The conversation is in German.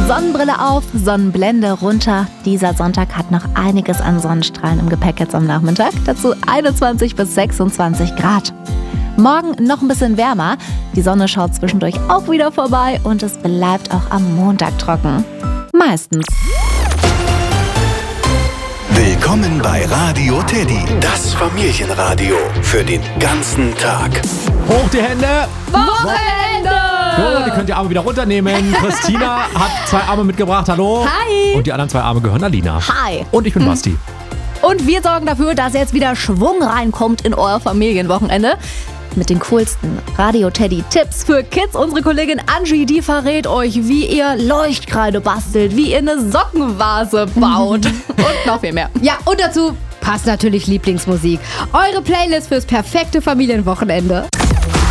Sonnenbrille auf, Sonnenblende runter. Dieser Sonntag hat noch einiges an Sonnenstrahlen im Gepäck jetzt am Nachmittag. Dazu 21 bis 26 Grad. Morgen noch ein bisschen wärmer. Die Sonne schaut zwischendurch auch wieder vorbei und es bleibt auch am Montag trocken. Meistens. Willkommen bei Radio Teddy, das Familienradio für den ganzen Tag. Hoch die Hände! Wochenende! Gut, ihr könnt die Arme wieder runternehmen. Christina hat 2 Arme mitgebracht, hallo. Hi! Und die anderen 2 Arme gehören Alina. Hi! Und ich bin Basti. Und wir sorgen dafür, dass jetzt wieder Schwung reinkommt in euer Familienwochenende. Mit den coolsten Radio-Teddy-Tipps für Kids. Unsere Kollegin Angie, die verrät euch, wie ihr Leuchtkreide bastelt, wie ihr eine Sockenvase baut und noch viel mehr. Ja, und dazu passt natürlich Lieblingsmusik. Eure Playlist fürs perfekte Familienwochenende.